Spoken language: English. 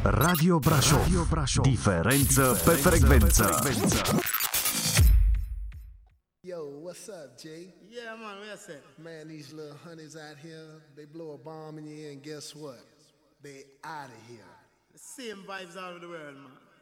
Radio Brașov. Diferență pe frecvență. Yo, what's up, Jay? Yeah, man, where's that? Man, these little honeys out here, they blow a bomb in your ear, and guess what? They out of here. The same vibes all over the world, man.